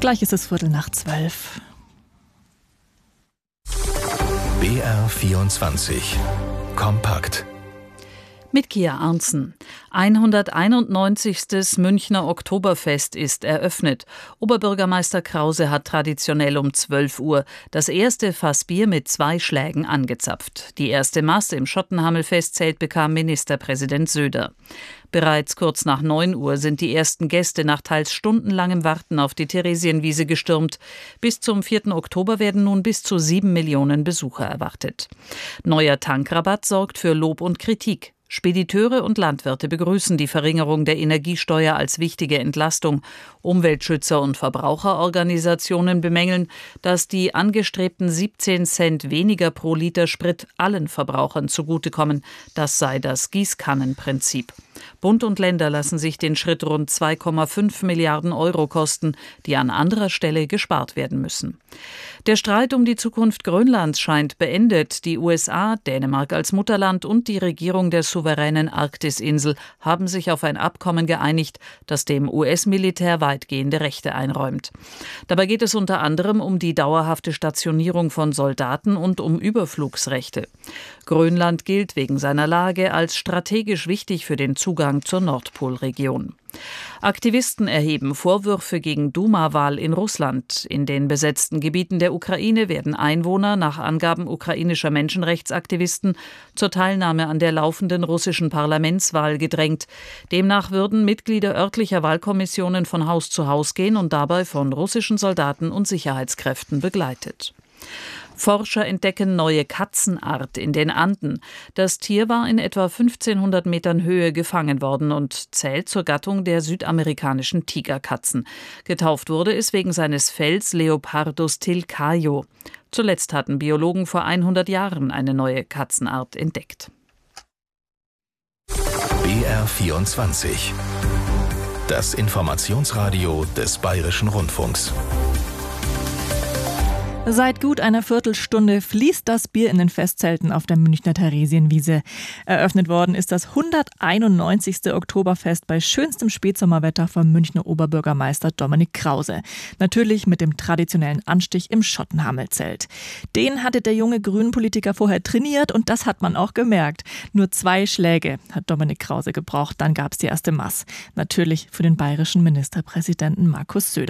Gleich ist es 11:15. BR24 Kompakt. Mit Kia Arntzen. 191. Münchner Oktoberfest ist eröffnet. Oberbürgermeister Krause hat traditionell um 12 Uhr das erste Fass Bier mit 2 Schlägen angezapft. Die erste Maß im Schottenhamel-Festzelt bekam Ministerpräsident Söder. Bereits kurz nach 9 Uhr sind die ersten Gäste nach teils stundenlangem Warten auf die Theresienwiese gestürmt. Bis zum 4. Oktober werden nun bis zu 7 Millionen Besucher erwartet. Neuer Tankrabatt sorgt für Lob und Kritik. Spediteure und Landwirte begrüßen die Verringerung der Energiesteuer als wichtige Entlastung. Umweltschützer und Verbraucherorganisationen bemängeln, dass die angestrebten 17 Cent weniger pro Liter Sprit allen Verbrauchern zugutekommen. Das sei das Gießkannenprinzip. Bund und Länder lassen sich den Schritt rund 2,5 Milliarden Euro kosten, die an anderer Stelle gespart werden müssen. Der Streit um die Zukunft Grönlands scheint beendet. Die USA, Dänemark als Mutterland und die Regierung der souveränen Arktisinsel haben sich auf ein Abkommen geeinigt, das dem US-Militär weitgehende Rechte einräumt. Dabei geht es unter anderem um die dauerhafte Stationierung von Soldaten und um Überflugsrechte. Grönland gilt wegen seiner Lage als strategisch wichtig für den Zugang zur Nordpolregion. Aktivisten erheben Vorwürfe gegen Duma-Wahl in Russland. In den besetzten Gebieten der Ukraine werden Einwohner nach Angaben ukrainischer Menschenrechtsaktivisten zur Teilnahme an der laufenden russischen Parlamentswahl gedrängt. Demnach würden Mitglieder örtlicher Wahlkommissionen von Haus zu Haus gehen und dabei von russischen Soldaten und Sicherheitskräften begleitet. Forscher entdecken neue Katzenart in den Anden. Das Tier war in etwa 1500 Metern Höhe gefangen worden und zählt zur Gattung der südamerikanischen Tigerkatzen. Getauft wurde es wegen seines Fells Leopardus tilcaio. Zuletzt hatten Biologen vor 100 Jahren eine neue Katzenart entdeckt. BR24 Das Informationsradio des Bayerischen Rundfunks. Seit gut einer Viertelstunde fließt das Bier in den Festzelten auf der Münchner Theresienwiese. Eröffnet worden ist das 191. Oktoberfest bei schönstem Spätsommerwetter vom Münchner Oberbürgermeister Dominik Krause. Natürlich mit dem traditionellen Anstich im Schottenhamel-Zelt. Den hatte der junge Grünen-Politiker vorher trainiert und das hat man auch gemerkt. Nur 2 Schläge hat Dominik Krause gebraucht, dann gab es die erste Maß. Natürlich für den bayerischen Ministerpräsidenten Markus Söder.